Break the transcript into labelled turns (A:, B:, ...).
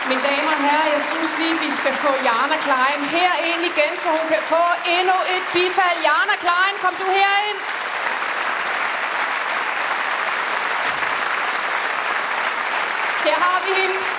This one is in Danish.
A: Mine damer og herrer, jeg synes lige, vi skal få Jana Klein herind igen, så hun kan få endnu et bifald. Jana Klein, kom du herind. Her har vi hende.